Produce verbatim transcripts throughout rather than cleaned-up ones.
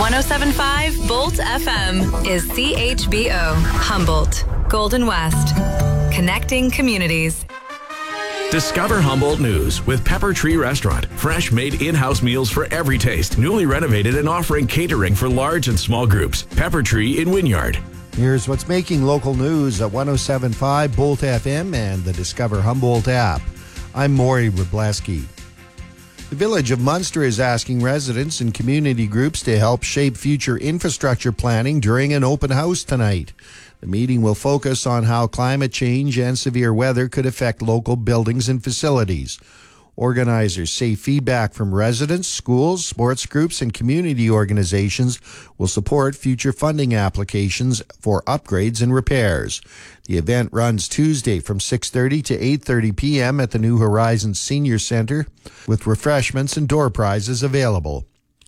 one oh seven point five Bolt F M is C H B O, Humboldt, Golden West. Connecting communities. Discover Humboldt News with Pepper Tree Restaurant. Fresh made in-house meals for every taste. Newly renovated and offering catering for large and small groups. Pepper Tree in Wynyard. Here's what's making local news at one oh seven point five Bolt F M and the Discover Humboldt app. I'm Maury Wrobleski. The Village of Munster is asking residents and community groups to help shape future infrastructure planning during an open house tonight. The meeting will focus on how climate change and severe weather could affect local buildings and facilities. Organizers say feedback from residents, schools, sports groups, and community organizations will support future funding applications for upgrades and repairs. The event runs Tuesday from six thirty to eight thirty p.m. at the New Horizons Senior Center, with refreshments and door prizes available.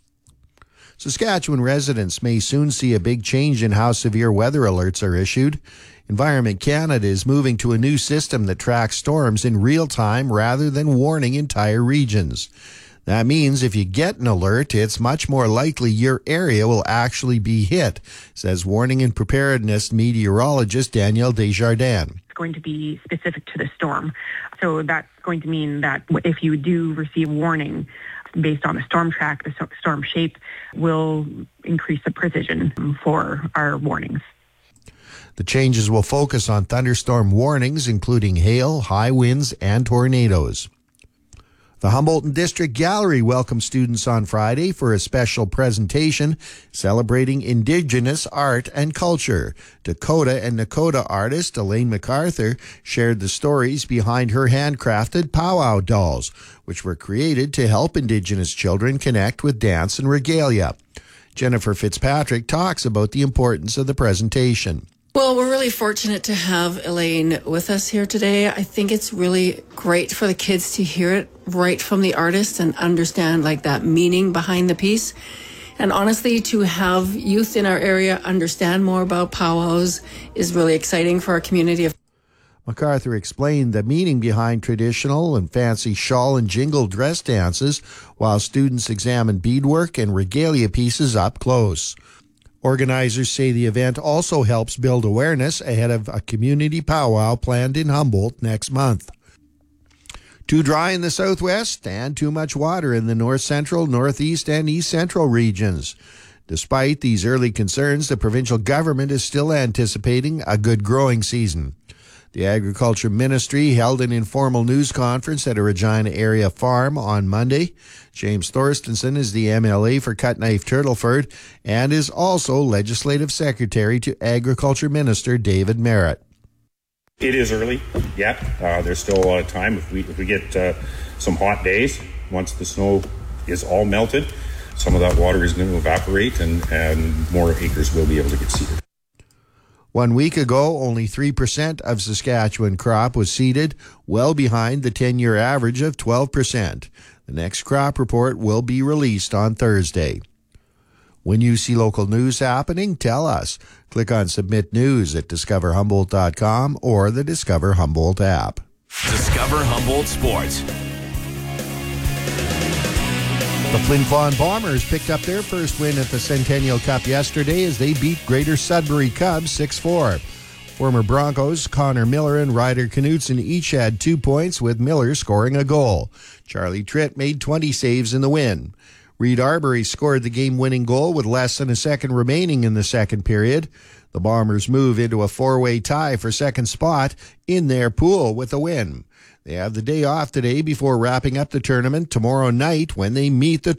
Saskatchewan residents may soon see a big change in how severe weather alerts are issued. Environment Canada is moving to a new system that tracks storms in real time rather than warning entire regions. That means if you get an alert, it's much more likely your area will actually be hit, says warning and preparedness meteorologist Danielle Desjardins. It's going to be specific to the storm. So that's going to mean that if you do receive warning based on the storm track, the storm shape will increase the precision for our warnings. The changes will focus on thunderstorm warnings, including hail, high winds, and tornadoes. The Humboldt District Gallery welcomed students on Friday for a special presentation celebrating Indigenous art and culture. Dakota and Nakota artist Elaine MacArthur shared the stories behind her handcrafted powwow dolls, which were created to help Indigenous children connect with dance and regalia. Jennifer Fitzpatrick talks about the importance of the presentation. Well, we're really fortunate to have Elaine with us here today. I think it's really great for the kids to hear it right from the artist and understand like that meaning behind the piece. And honestly, to have youth in our area understand more about powwows is really exciting for our community. MacArthur explained the meaning behind traditional and fancy shawl and jingle dress dances while students examined beadwork and regalia pieces up close. Organizers say the event also helps build awareness ahead of a community powwow planned in Humboldt next month. Too dry in the southwest and too much water in the north central, northeast, and east central regions. Despite these early concerns, the provincial government is still anticipating a good growing season. The Agriculture Ministry held an informal news conference at a Regina area farm on Monday. James Thorstenson is the M L A for Cutknife Turtleford and is also Legislative Secretary to Agriculture Minister David Merritt. It is early, yeah. Uh, there's still a lot of time. If we, if we get uh, some hot days, once the snow is all melted, some of that water is going to evaporate and, and more acres will be able to get seeded. One week ago, only three percent of Saskatchewan crop was seeded, well behind the ten-year average of twelve percent. The next crop report will be released on Thursday. When you see local news happening, tell us. Click on Submit News at discover humboldt dot com or the Discover Humboldt app. Discover Humboldt Sports. The Flin Flon Bombers picked up their first win at the Centennial Cup yesterday as they beat Greater Sudbury Cubs six four. Former Broncos Connor Miller and Ryder Knutson each had two points, with Miller scoring a goal. Charlie Tritt made twenty saves in the win. Reed Arbery scored the game-winning goal with less than a second remaining in the second period. The Bombers move into a four-way tie for second spot in their pool with a win. They have the day off today before wrapping up the tournament tomorrow night when they meet the